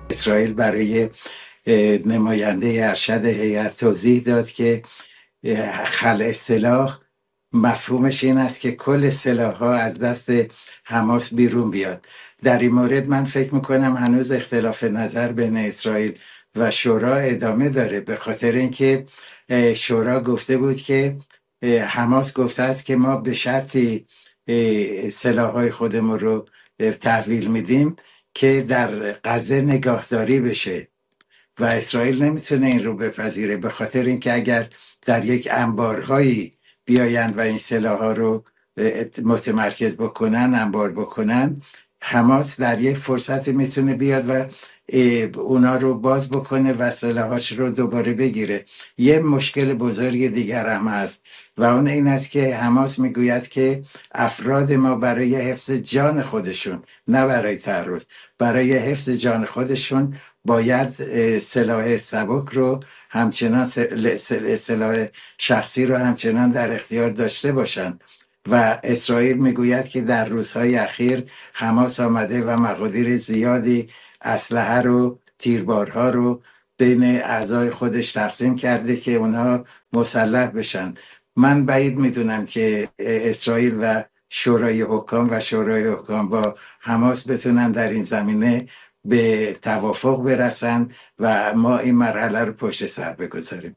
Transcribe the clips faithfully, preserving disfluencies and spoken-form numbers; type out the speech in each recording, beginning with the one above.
اسرائیل برای نماینده ارشد هیئت توضیح داد که خلع سلاح مفهومش این است که کل سلاح‌ها از دست حماس بیرون بیاد. در این مورد من فکر میکنم هنوز اختلاف نظر بین اسرائیل و شورا ادامه داره، به خاطر اینکه شورا گفته بود که حماس گفته است که ما به شرطی سلاح‌های خودمون رو تحویل میدیم که در غزه نگهداری بشه و اسرائیل نمیتونه این رو بپذیره، به خاطر اینکه اگر در یک انبارهایی بیایند و این سلاح‌ها رو متمرکز بکنن، انبار بکنن، حماس در یک فرصت میتونه بیاد و اونا رو باز بکنه و سلاحاش رو دوباره بگیره. یه مشکل بزرگ دیگر هم هست و اون این است که حماس میگوید که افراد ما برای حفظ جان خودشون، نه برای تعرض، برای حفظ جان خودشون باید سلاح سبک رو همچنان سلاح شخصی رو همچنان در اختیار داشته باشن و اسرائیل میگوید که در روزهای اخیر حماس آمده و مقادیر زیادی اسلحه رو، تیربارها رو بین اعضای خودش تقسیم کرده که اونها مسلح بشن. من بعید میدونم که اسرائیل و شورای حکام و شورای حکام با حماس بتونن در این زمینه به توافق برسن و ما این مرحله رو پشت سر بگذاریم.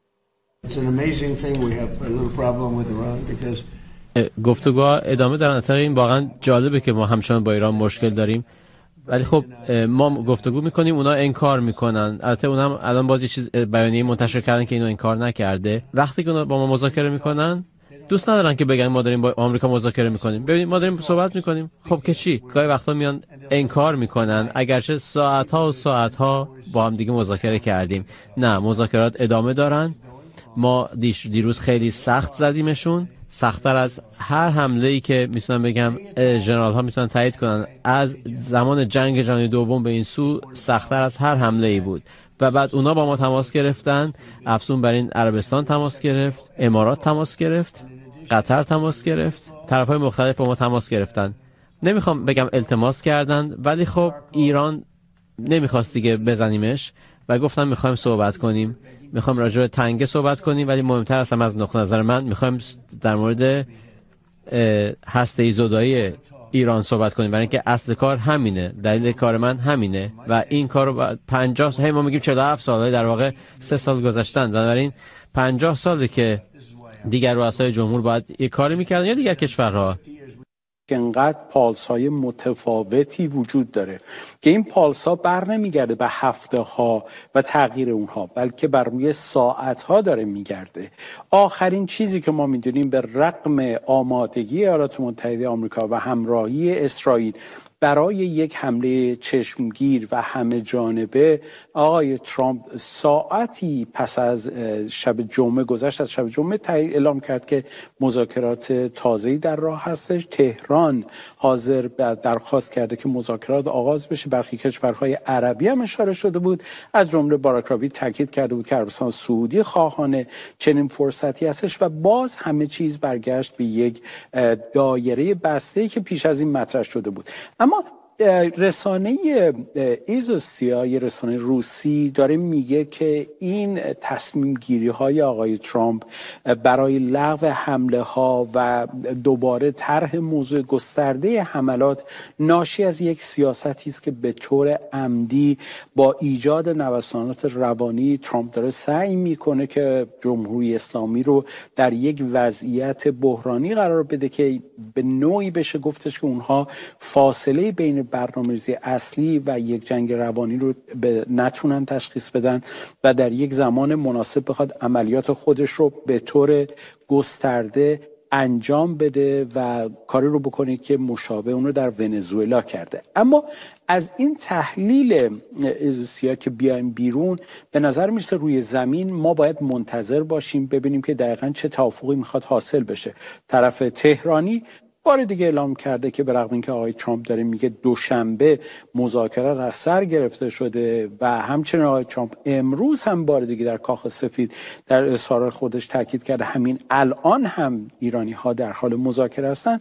گفتگو ادامه دارن. اتفاقا این واقعا جالبه که ما همچنان با ایران مشکل داریم، ولی خب ما گفتگو میکنیم اونا انکار میکنن. البته اونم الان باز یه چیز بیانیه منتشر کردن که اینو انکار نکرده. وقتی که اونا با ما مذاکره میکنن دوست ندارن که بگن ما داریم با آمریکا مذاکره میکنیم. ببینید ما داریم صحبت میکنیم، خب که چی؟ گاهی وقتا میان انکار میکنن اگرچه ساعت‌ها و ساعت‌ها با هم دیگه مذاکره کردیم. نه، مذاکرات ادامه دارن. ما دیروز خیلی سخت زدیمشون، سخت‌تر از هر حمله‌ای که میتونم بگم ژنرال ها میتونن تایید کنن از زمان جنگ جهانی دوم به این سو سخت‌تر از هر حمله‌ای بود. و بعد اونا با ما تماس گرفتن، افزون بر این عربستان تماس گرفت، امارات تماس گرفت، قطر تماس گرفت، طرف‌های مختلف با ما تماس گرفتن. نمیخوام بگم التماس کردن، ولی خب ایران نمیخواست دیگه بزنیمش و گفتم میخوایم صحبت کنیم، میخوایم راجع به تنگه صحبت کنیم، ولی مهمتر از همه از نقطه نظر من میخوایم در مورد هسته‌ای زدایی ایران صحبت کنیم، برای اینکه اصل کار همینه، دلیل کار من همینه و این کار رو پنجاه سال، ما میگیم چهل و هفت ساله، در واقع سه سال گذشتن، بنابراین پنجاه ساله که دیگر رؤسای جمهور باید یک کاری میکردن یا دیگر کشورها. انقدر پالس های متفاوتی وجود داره که این پالس ها بر نمیگرده به هفته ها و تغییر اونها، بلکه بر روی ساعت ها داره میگرده. آخرین چیزی که ما میدونیم به رغم آمادگی ایالات متحده آمریکا و همراهی اسرائیل برای یک حمله چشمگیر و همه جانبه، آقای ترامپ ساعتی پس از شب جمعه گذشت از شب جمعه اعلام کرد که مذاکرات تازه‌ای در راه هستش. تهران حاضر درخواست کرده که مذاکرات آغاز بشه. برخی کشورهای عربی هم اشاره شده بود، از جمله باراک رابی تاکید کرده بود که عربستان سعودی خواهان چنین فرصتی هستش و باز همه چیز برگشت به یک دایره بسته‌ای که پیش از این مطرح شده بود. اما رسانه ایزوستیا، یه رسانه روسی، داره میگه که این تصمیم گیری های آقای ترامپ برای لغو حمله ها و دوباره طرح موضوع گسترده حملات ناشی از یک سیاستی است که به طور عمدی با ایجاد نوسانات روانی ترامپ داره سعی میکنه که جمهوری اسلامی رو در یک وضعیت بحرانی قرار بده که به نوعی بشه گفتش که اونها فاصله بین برنامه‌ریزی اصلی و یک جنگ روانی رو به نتونن تشخیص بدن و در یک زمان مناسب بخواد عملیات خودش رو به طور گسترده انجام بده و کاری رو بکنه که مشابه اون رو در ونزوئلا کرده. اما از این تحلیل ایزوستیا که بیایم بیرون، به نظر میرسه روی زمین ما باید منتظر باشیم ببینیم که دقیقاً چه توافقی میخواد حاصل بشه. طرف تهرانی بار دیگه اعلام کرده که به رغم اینکه آقای ترامپ داره میگه دوشنبه مذاکره از سر گرفته شده و همچنین آقای ترامپ امروز هم بار دیگه در کاخ سفید در اظهار خودش تاکید کرده همین الان هم ایرانی ها در حال مذاکره هستن،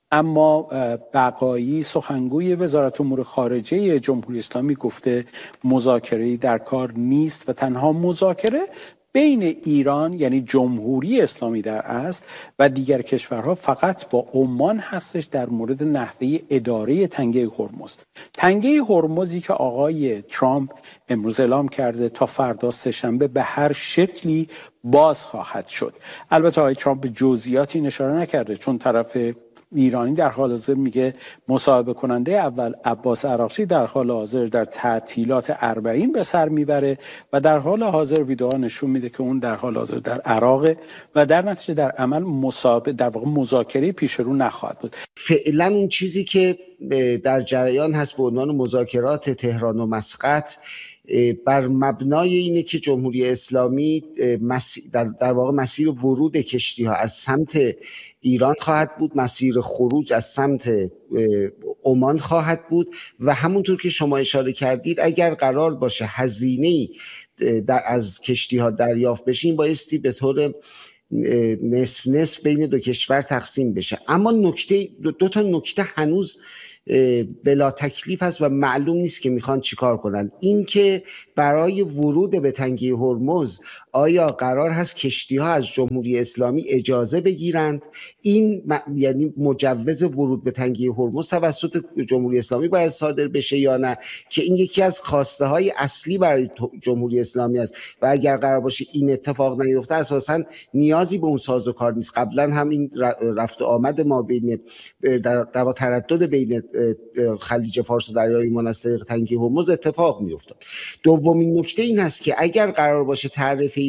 اما بقایی سخنگوی وزارت امور خارجه جمهوری اسلامی گفته مذاکره‌ای در کار نیست و تنها مذاکره بین ایران یعنی جمهوری اسلامی در اصل و دیگر کشورها فقط با عمان هستش در مورد نحوه اداره تنگه هرمز. تنگه هرمزی که آقای ترامپ امروز اعلام کرده تا فردا سه‌شنبه به هر شکلی باز خواهد شد. البته آقای ترامپ به جزئیاتی اشاره نکرده، چون طرف ایرانی در حال حاضر میگه مصاحبه کننده اول عباس عراقچی در حال حاضر در تعطیلات اربعین به سر میبره و در حال حاضر ویدئوها نشون میده که اون در حال حاضر در عراق و در نتیجه در عمل مصاحبه در واقع مذاکره پیش رو نخواهد بود. فعلا اون چیزی که در جریان هست به عنوان مذاکرات تهران و مسقط بر مبنای اینه که جمهوری اسلامی در, در واقع مسیر ورود کشتی ها از سمت ایران خواهد بود، مسیر خروج از سمت عمان خواهد بود و همونطور که شما اشاره کردید اگر قرار باشه هزینه‌ای از کشتی ها دریافت بشه این بایستی به طور نصف نصف بین دو کشور تقسیم بشه. اما نکته دو, دو تا نکته هنوز بلا تکلیف است و معلوم نیست که میخوان چیکار کنن. این که برای ورود به تنگه هرمز آیا قرار هست کشتی ها از جمهوری اسلامی اجازه بگیرند؟ این م... یعنی مجوز ورود به تنگه هرمز توسط جمهوری اسلامی باید صادر بشه یا نه، که این یکی از خواسته های اصلی برای جمهوری اسلامی است و اگر قرار باشه این اتفاق نیفته اساساً نیازی به اون سازوکار نیست. قبلا هم این رفت و آمد ما بین در, در تردد بین خلیج فارس و دریای منصرف تنگه هرمز اتفاق میافتاد. دومین نکته این هست که اگر قرار باشه تعرفه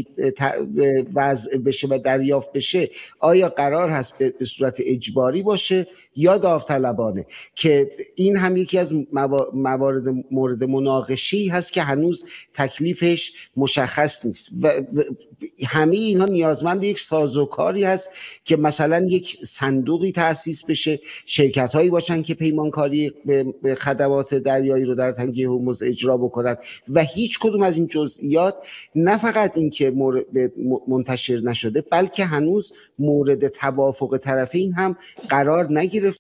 وضع بشه و دریافت بشه آیا قرار هست به صورت اجباری باشه یا داوطلبانه، که این هم یکی از موارد مورد مناقشه‌ای هست که هنوز تکلیفش مشخص نیست و همه اینها نیازمند یک سازوکاری هست که مثلا یک صندوقی تأسیس بشه، شرکت‌هایی باشن که پیمانکاری به خدمات دریایی رو در تنگه هرمز اجرا بکنند و هیچ کدوم از این جزئیات نه فقط این که منتشر نشده بلکه هنوز مورد توافق طرفین هم قرار نگرفت.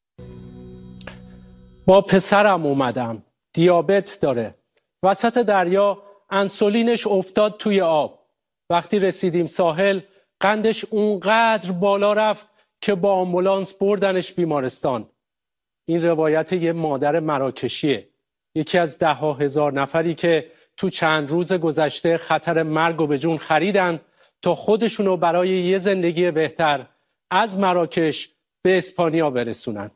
با پسرم اومدم، دیابت داره، وسط دریا انسولینش افتاد توی آب. وقتی رسیدیم ساحل قندش اونقدر بالا رفت که با آمبولانس بردنش بیمارستان. این روایت یه مادر مراکشیه، یکی از ده ها هزار نفری که تو چند روز گذشته خطر مرگ و به جون خریدن تا خودشونو برای یه زندگی بهتر از مراکش به اسپانیا برسونن.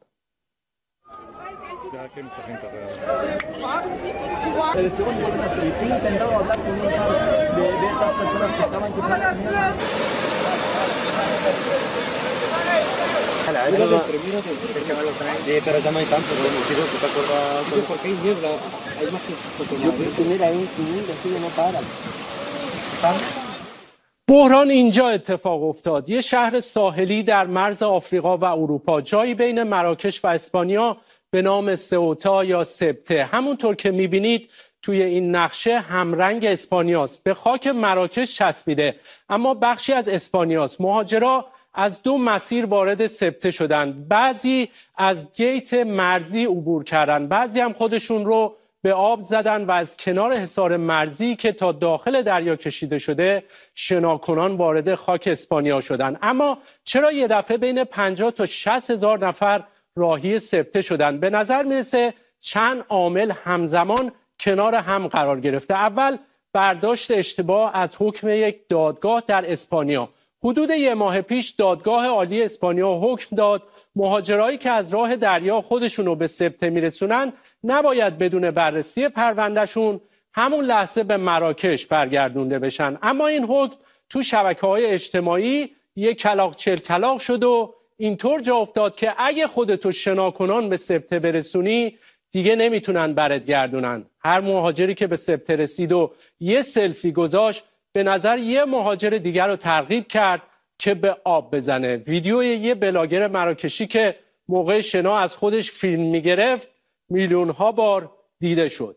بحران اینجا اتفاق افتاد. یه شهر ساحلی در مرز آفریقا و اروپا، جایی بین مراکش و اسپانیا به نام سئوتا یا سبته. همونطور که میبینید توی این نقشه همرنگ اسپانیاست، به خاک مراکش چسبیده اما بخشی از اسپانیاست. مهاجرا از دو مسیر وارد سبته شدن، بعضی از گیت مرزی عبور کردن، بعضی هم خودشون رو به آب زدن و از کنار حصار مرزی که تا داخل دریا کشیده شده شناکنان وارد خاک اسپانیا شدن. اما چرا یه دفعه بین پنجاه تا شصت هزار نفر راهی سبته شدن؟ به نظر میرسه چند عامل همزمان کنار هم قرار گرفته. اول برداشت اشتباه از حکم یک دادگاه در اسپانیا. حدود یه ماه پیش دادگاه عالی اسپانیا حکم داد مهاجرایی که از راه دریا خودشونو به سبته میرسونن نباید بدون بررسی پروندهشون همون لحظه به مراکش برگردونده بشن. اما این حکم تو شبکه‌های اجتماعی یک کلاغ چل کلاغ شد و اینطور جا افتاد که اگه خودتو شناکنان به سبته برسونی دیگه نمیتونن برات گردونن. هر مهاجری که به سبته رسید و یه سلفی گذاشت به نظر یه مهاجر دیگر رو ترغیب کرد که به آب بزنه. ویدیوی یه بلاگر مراکشی که موقع شنا از خودش فیلم میگرفت میلیون ها بار دیده شد.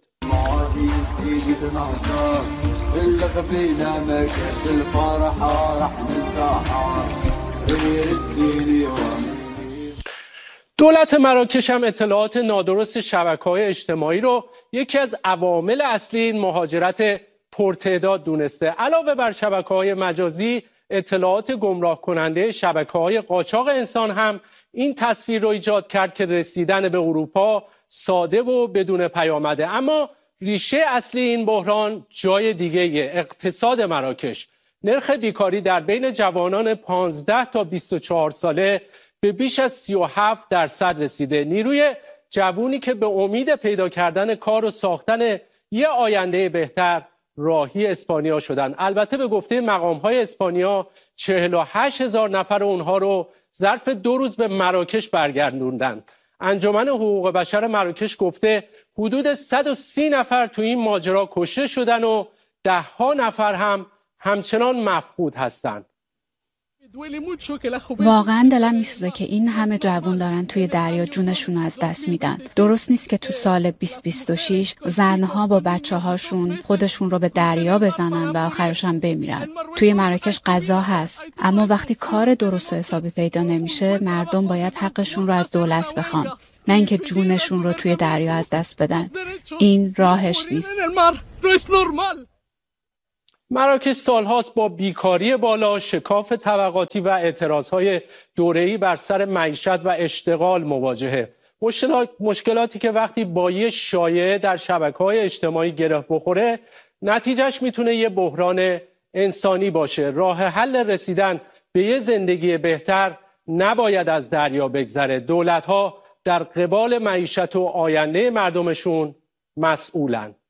دولت مراکش هم اطلاعات نادرست شبکه‌های اجتماعی رو یکی از عوامل اصلی این مهاجرت پرتعداد دونسته. علاوه بر شبکه‌های مجازی، اطلاعات گمراه کننده شبکه‌های قاچاق انسان هم این تصویر رو ایجاد کرد که رسیدن به اروپا ساده و بدون پیامده. اما ریشه اصلی این بحران جای دیگه، اقتصاد مراکش. نرخ بیکاری در بین جوانان پانزده تا بیست و چهار ساله به بیش از سی و هفت درصد رسیده. نیروی جوونی که به امید پیدا کردن کار و ساختن یه آینده بهتر راهی اسپانیا شدن. البته به گفته مقام‌های اسپانیا چهل و هشت هزار نفر اونها رو ظرف دو روز به مراکش برگردوندن. انجمن حقوق بشر مراکش گفته حدود صد و سی نفر تو این ماجرا کشته شدن و ده ها نفر هم همچنان مفقود هستند. واقعا دلم میسوزه که این همه جوان دارن توی دریا جونشون از دست میدن. درست نیست که تو سال بیست بیست و شش زنها با بچه هاشون خودشون رو به دریا بزنن و آخرش هم بمیرن. توی مراکش غذا هست، اما وقتی کار درست و حسابی پیدا نمیشه مردم باید حقشون رو از دولت بخوان، نه اینکه جونشون رو توی دریا از دست بدن. این راهش نیست. مراکش سالهاست با بیکاری بالا، شکاف طبقاتی و اعتراضهای دوره‌ای بر سر معیشت و اشتغال مواجهه. مشکلاتی که وقتی با یه شایعه در شبکه‌های اجتماعی گره بخوره، نتیجهش میتونه یه بحران انسانی باشه. راه حل رسیدن به یه زندگی بهتر نباید از دریا بگذره. دولت‌ها در قبال معیشت و آینده مردمشون مسئولن.